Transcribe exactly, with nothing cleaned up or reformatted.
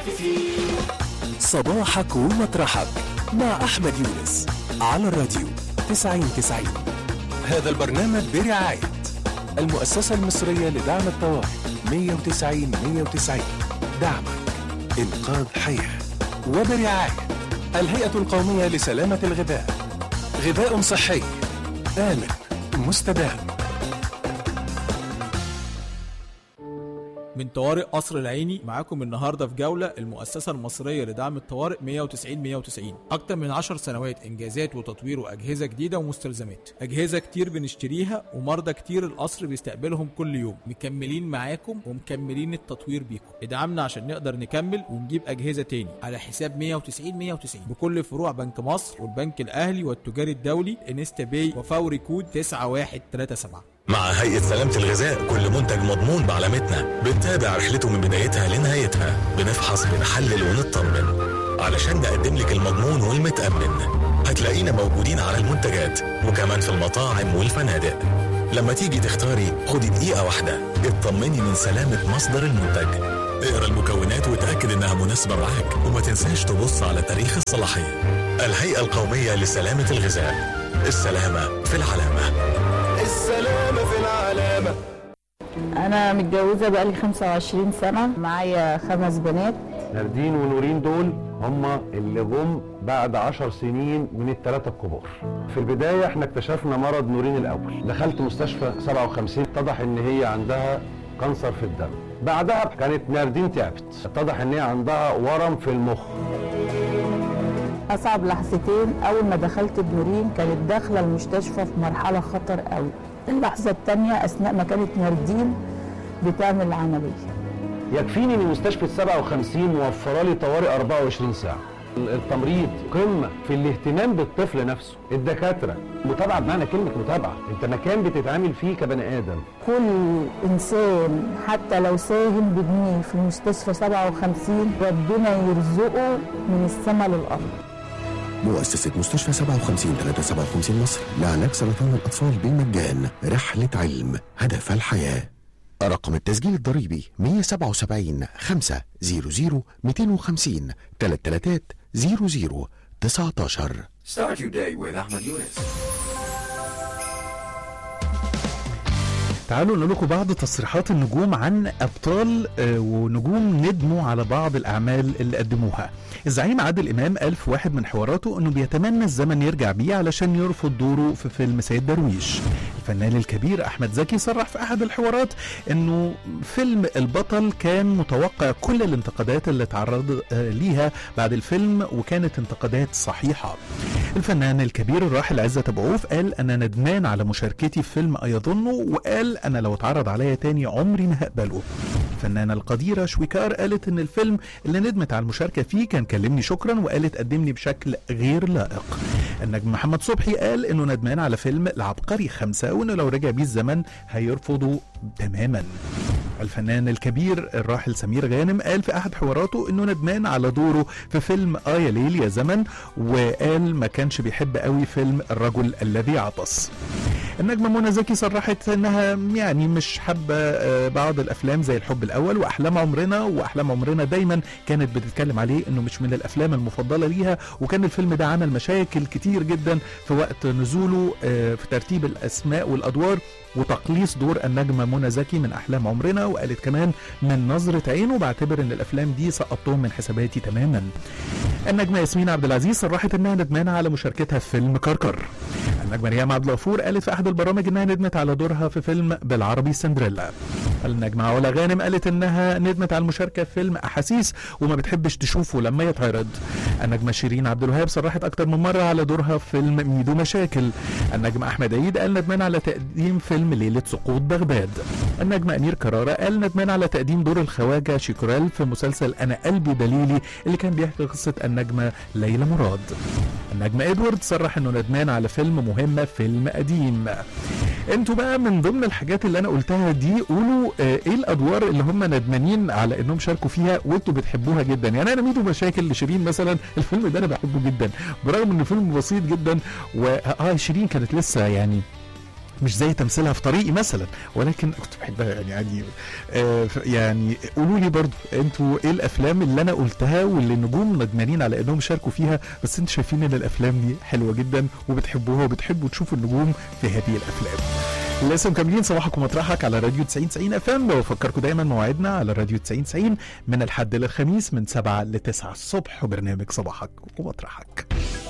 المنافسين. صباحك ومطرحك مع أحمد يونس على الراديو تسعين تسعين. هذا البرنامج برعاية المؤسسة المصرية لدعم الطوارئ مية وتسعين مية وتسعين، دعمك إنقاذ حياة. وبرعاية الهيئة القومية لسلامة الغذاء، غذاء صحي آمن مستدام. من طوارئ قصر العيني معاكم النهارده في جوله المؤسسه المصريه لدعم الطوارئ مية وتسعين مية وتسعين. اكتر من عشر سنوات انجازات وتطوير واجهزه جديده ومستلزمات، اجهزه كتير بنشتريها ومرضى كتير القصر بيستقبلهم كل يوم. مكملين معاكم ومكملين التطوير بيكم. ادعمنا عشان نقدر نكمل ونجيب اجهزه تاني على حساب مية وتسعين مية وتسعين بكل فروع بنك مصر والبنك الاهلي والتجاري الدولي انستا باي وفوري كود تسعة واحد تلاتة سبعة. مع هيئة سلامة الغذاء كل منتج مضمون بعلامتنا، بنتابع رحلته من بدايتها لنهايتها، بنفحص بنحلل ونطمن علشان نقدم لك المضمون والمتأمن. هتلاقينا موجودين على المنتجات وكمان في المطاعم والفنادق. لما تيجي تختاري خدي دقيقة واحدة اطمني من سلامة مصدر المنتج. اقرا المكونات وتأكد انها مناسبة معاك، وما تنساش تبص على تاريخ الصلاحية. الهيئة القومية لسلامة الغذاء، السلامة في العلامة. السلامة في العلامة. أنا متجوزة بقالي خمسة وعشرين سنة، معايا خمس بنات. ناردين ونورين دول هما اللي جم بعد عشر سنين من الثلاثة الكبار. في البداية احنا اكتشفنا مرض نورين الأول، دخلت مستشفى سبعة وخمسين، اتضح ان هي عندها كانسر في الدم. بعدها كانت ناردين تعبت، اتضح ان هي عندها ورم في المخ. أصعب لحظتين أول ما دخلت بنورين كانت داخلة المستشفى في مرحلة خطر قوي. اللحظة الثانية أثناء ما كانت ناردين بتعمل العملية. يكفيني ان مستشفى سبعة وخمسين موفرة لي طوارئ أربعة وعشرين ساعة. التمريض قمة في الاهتمام بالطفل نفسه، الدكاترة متابعة بمعنى كلمة متابعة، انت مكان بتتعامل فيه كبني آدم. كل إنسان حتى لو ساهم بجنيه في مستشفى سبعة وخمسين ربنا يرزقه من السماء للأرض. مؤسسة مستشفى سبعة وخمسين ثلاثمية وسبعة وخمسين مصر لعلاج سرطان الأطفال بالمجان، رحلة علم هدف الحياة. رقم التسجيل الضريبي مية وسبعة وسبعين خمسة صفر صفر مئتين وخمسين تلاتة تلاتات صفر صفر تسعتاشر. Start your day with أحمد يونس. تعالوا نقول لكم بعض تصريحات النجوم عن أبطال ونجوم ندموا على بعض الأعمال اللي قدموها. الزعيم عادل إمام قال في واحد من حواراته أنه بيتمنى الزمن يرجع بيه علشان يرفض دوره في فيلم سيد درويش. الفنان الكبير أحمد زكي صرح في أحد الحوارات أنه فيلم البطل كان متوقع كل الانتقادات اللي تعرض ليها بعد الفيلم، وكانت انتقادات صحيحة. الفنان الكبير الراحل عزت أبو عوف قال أنا ندمان على مشاركتي في فيلم أيظنه، وقال أنا لو اتعرض عليا تاني عمري ما هقبله. الفنانة القديرة شويكار قالت ان الفيلم اللي ندمت على المشاركة فيه كان كلمني شكرا، وقالت قدمني بشكل غير لائق. النجم محمد صبحي قال انه ندمان على فيلم العبقري خمسة، وانه لو رجع بيه الزمن هيرفضه تماما. الفنان الكبير الراحل سمير غانم قال في احد حواراته انه ندمان على دوره في فيلم آه يا ليل يا زمن، وقال ما كانش بيحب قوي فيلم الرجل الذي عطس. النجمة منى زكي صرحت انها يعني مش حابة بعض الافلام زي الحب الاول واحلام عمرنا، واحلام عمرنا دايما كانت بتتكلم عليه انه مش من الافلام المفضلة ليها، وكان الفيلم ده عمل مشاكل كتير جدا في وقت نزوله في ترتيب الاسماء والادوار وتقليص دور النجمة منى زكي من أحلام عمرنا. وقالت كمان من نظرة عينه بعتبر ان الافلام دي سقطتهم من حساباتي تماما. النجمة ياسمين عبد العزيز صرحت انها ندمانة على مشاركتها في فيلم كركر. النجمة ريهام عبد الغفور قالت في احد البرامج انها ندمت على دورها في فيلم بالعربي سندريلا. النجمة علا غانم قالت انها ندمت على المشاركة في فيلم احاسيس وما بتحبش تشوفه لما يتعرض. النجمة شيرين عبد الوهاب صرحت اكتر من مرة على دورها في فيلم ميدو مشاكل. النجم احمد عيد قال ندمان على تقديم فيلم ليلة سقوط بغداد. النجم امير كرارة قال ندمان على تقديم دور الخواجة شيكورال في مسلسل انا قلبي دليلي اللي كان بيحكي قصة النجمة ليلى مراد. النجم ادوارد صرح انه ندمان على فيلم مهمة فيلم قديم. انتوا بقى من ضمن الحاجات اللي انا قلتها دي قولوا اه ايه الادوار اللي هم ندمانين على انهم شاركوا فيها وانتوا بتحبوها جدا. يعني انا ميدو مشاكل لشيرين مثلا، الفيلم ده انا بحبه جدا برغم انه فيلم بسيط جدا، واه شيرين كانت لسه يعني مش زي تمثيلها في طريقي مثلا، ولكن كنت بحبها يعني عادي. آه يعني قولوا لي برضو انتوا ايه الافلام اللي انا قلتها واللي النجوم ندمانين على انهم شاركوا فيها، بس انتوا شايفين ان الافلام دي حلوه جدا وبتحبوها وبتحبوا تشوفوا النجوم في هذه الافلام. لسه مكملين صباحك ومطرحك على راديو تسعين تسعين اف ام. بفكركم دايما مواعيدنا على راديو تسعين تسعين من الحد للخميس من سبعة لتسعة الصبح، وبرنامج صباحك ومطرحك.